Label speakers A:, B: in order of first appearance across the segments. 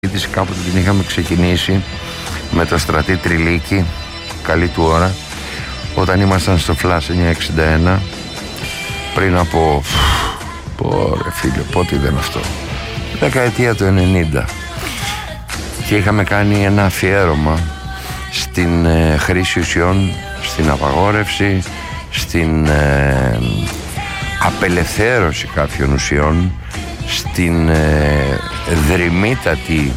A: Κάποτε την είχαμε ξεκινήσει με το Στρατή Τριλίκη, καλή του ώρα, όταν ήμασταν στο Flash 961 πριν από πόρε φίλε, πότε ήταν αυτό, δεκαετία του 90, και είχαμε κάνει ένα αφιέρωμα στην χρήση ουσιών, στην απαγόρευση, στην απελευθέρωση κάποιων ουσιών, στην δρυμύτατη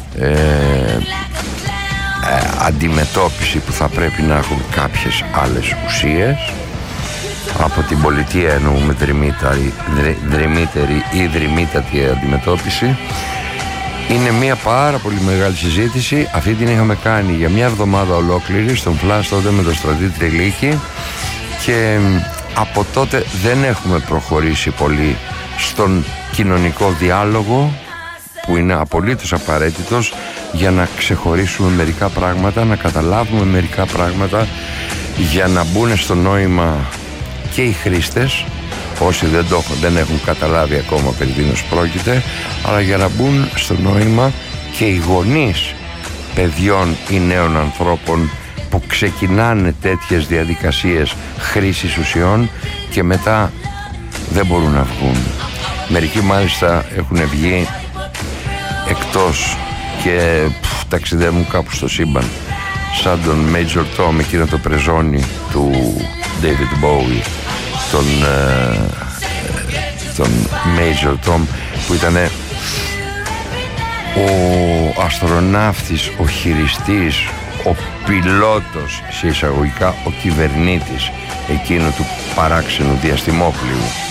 A: αντιμετώπιση που θα πρέπει να έχουν κάποιες άλλες ουσίες. Από την πολιτεία εννοούμε δρυμύτερη ή δρυμύτατη αντιμετώπιση. Είναι μια πάρα πολύ μεγάλη συζήτηση. Αυτή την είχαμε κάνει για μια εβδομάδα ολόκληρη στον Flash τότε με το Στρατή Τριλίκη, και από τότε δεν έχουμε προχωρήσει πολύ στον κοινωνικό διάλογο, που είναι απολύτως απαραίτητος για να ξεχωρίσουμε μερικά πράγματα, να καταλάβουμε μερικά πράγματα, για να μπουν στο νόημα και οι χρήστες, όσοι δεν έχουν καταλάβει ακόμα περί τίνος πρόκειται, αλλά για να μπουν στο νόημα και οι γονείς παιδιών ή νέων ανθρώπων που ξεκινάνε τέτοιες διαδικασίες χρήσης ουσιών και μετά δεν μπορούν να βγουν. Μερικοί μάλιστα έχουν βγει εκτός και ταξιδεύουν κάπου στο σύμπαν, σαν τον Major Tom, εκείνο το πρεζόνι του David Bowie, τον Major Tom, που ήταν ο αστροναύτης, ο χειριστής, ο πιλότος, σε εισαγωγικά ο κυβερνήτης εκείνου του παράξενου διαστημόπλοιου.